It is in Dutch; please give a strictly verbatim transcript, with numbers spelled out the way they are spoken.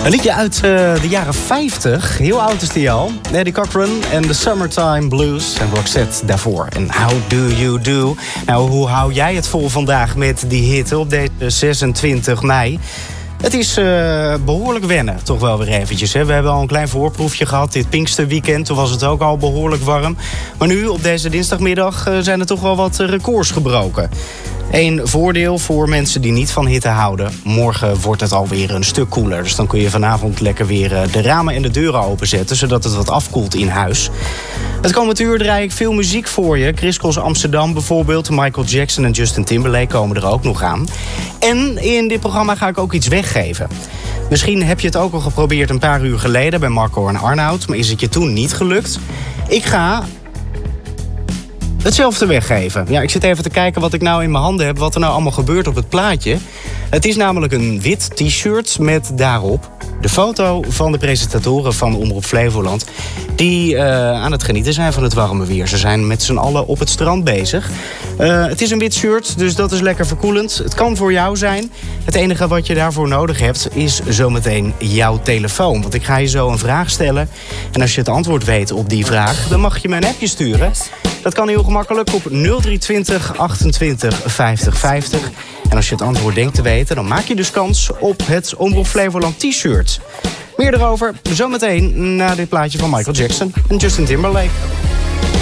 Een liedje uit uh, de jaren vijftig. Heel oud is die al. Eddie Cochran en The Summertime Blues. En Roxette daarvoor. En How Do You Do? Nou, hoe hou jij het vol vandaag met die hitte op deze zesentwintig mei? Het is uh, behoorlijk wennen, toch wel weer eventjes. Hè? We hebben al een klein voorproefje gehad dit Pinksterweekend. Toen was het ook al behoorlijk warm. Maar nu, op deze dinsdagmiddag, uh, zijn er toch wel wat records gebroken. Eén voordeel voor mensen die niet van hitte houden. Morgen wordt het alweer een stuk koeler. Dus dan kun je vanavond lekker weer de ramen en de deuren openzetten, zodat het wat afkoelt in huis. Het komend uur draai ik veel muziek voor je. Chris Cross Amsterdam bijvoorbeeld. Michael Jackson en Justin Timberlake komen er ook nog aan. En in dit programma ga ik ook iets weggeven. Misschien heb je het ook al geprobeerd een paar uur geleden bij Marco en Arnoud. Maar is het je toen niet gelukt? Ik ga hetzelfde weggeven. Ja, ik zit even te kijken wat ik nou in mijn handen heb, wat er nou allemaal gebeurt op het plaatje. Het is namelijk een wit t-shirt met daarop de foto van de presentatoren van Omroep Flevoland, die uh, aan het genieten zijn van het warme weer. Ze zijn met z'n allen op het strand bezig. Uh, het is een wit shirt, dus dat is lekker verkoelend. Het kan voor jou zijn. Het enige wat je daarvoor nodig hebt is zometeen jouw telefoon. Want ik ga je zo een vraag stellen. En als je het antwoord weet op die vraag, dan mag je me een appje sturen. Dat kan heel gemakkelijk op nul drie twintig achtentwintig vijftig vijftig. En als je het antwoord denkt te weten, dan maak je dus kans op het Omroep Flevoland t-shirt. Meer erover zometeen na dit plaatje van Michael Jackson en Justin Timberlake.